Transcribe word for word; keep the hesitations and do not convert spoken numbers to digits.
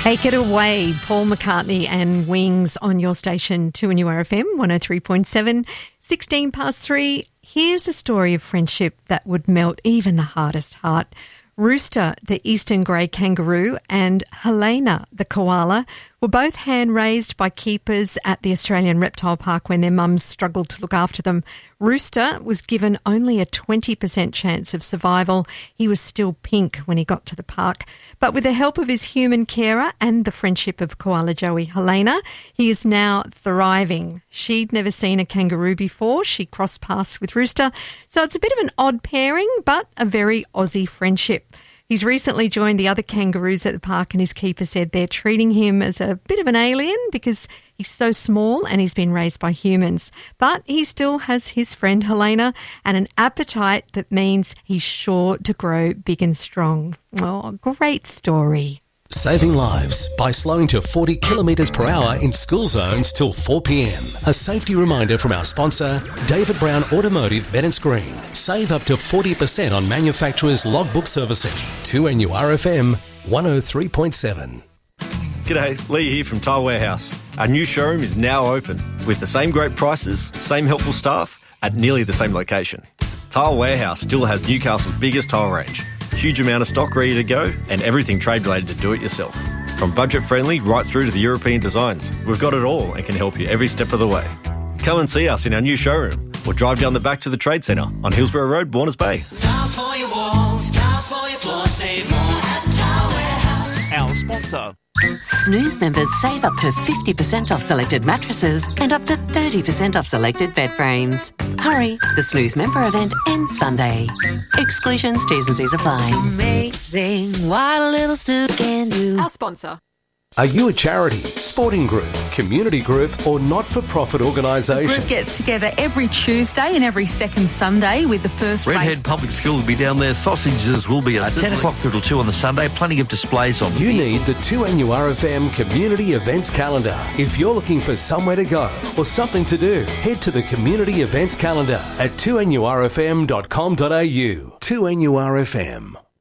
Take it away, Paul McCartney and Wings on your station, two N U R F M, one oh three point seven, sixteen past three. Here's a story of friendship that would melt even the hardest heart. Rooster, the eastern grey kangaroo, and Helena, the koala, were both hand-raised by keepers at the Australian Reptile Park when their mums struggled to look after them. Rooster was given only a twenty percent chance of survival. He was still pink when he got to the park. But with the help of his human carer and the friendship of koala joey Helena, he is now thriving. She'd never seen a kangaroo before. She crossed paths with Rooster. So it's a bit of an odd pairing, but a very Aussie friendship. He's recently joined the other kangaroos at the park, and his keeper said they're treating him as a bit of an alien because he's so small and he's been raised by humans. But he still has his friend Helena and an appetite that means he's sure to grow big and strong. Oh, great story. Saving lives by slowing to forty kilometres per hour in school zones till four p.m. A safety reminder from our sponsor, David Brown Automotive, Bennetts Green. Save up to forty percent on manufacturers' logbook servicing. two N U R F M, one oh three point seven. G'day, Lee here from Tile Warehouse. Our new showroom is now open with the same great prices, same helpful staff at nearly the same location. Tile Warehouse still has Newcastle's biggest tile range. Huge amount of stock ready to go and everything trade related to do it yourself. From budget friendly right through to the European designs, we've got it all and can help you every step of the way. Come and see us in our new showroom or drive down the back to the Trade Centre on Hillsborough Road, Warners Bay. Tiles for your walls, tiles for your floors, save more at Tile Warehouse. Our sponsor. Snooze members save up to fifty percent off selected mattresses and up to thirty percent off selected bed frames. Hurry, the Snooze member event ends Sunday. Exclusions, T's and C's apply. Amazing what a little snooze can do. Our sponsor. Are you a charity, sporting group, community group or not-for-profit The organisation? group gets together every Tuesday and every second Sunday with the first Redhead race. Public School will be down there. Sausages will be at ten o'clock through till two on the Sunday. Plenty of displays on. You need the two N U R F M Community Events Calendar. If you're looking for somewhere to go or something to do, head to the Community Events Calendar at two N U R F M dot com dot A U. two N U R F M.